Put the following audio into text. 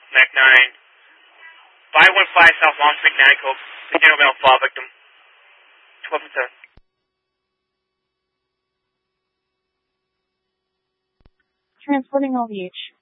Mac 9. 515 South Long Street, Nanticoke. Continual male fall victim. 12 and 7. Transporting LVH.